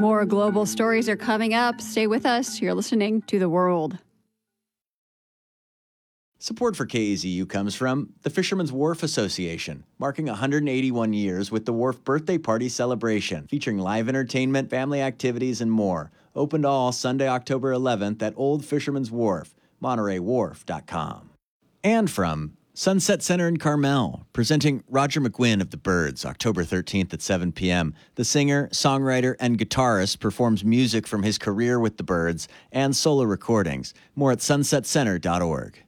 More global stories are coming up. Stay with us. You're listening to The World. Support for KAZU comes from the Fisherman's Wharf Association, marking 181 years with the Wharf Birthday Party celebration, featuring live entertainment, family activities, and more. Open to all Sunday, October 11th at Old Fisherman's Wharf, MontereyWharf.com. And from Sunset Center in Carmel, presenting Roger McGuinn of the Byrds, October 13th at 7 p.m. The singer, songwriter, and guitarist performs music from his career with the Byrds and solo recordings. More at sunsetcenter.org.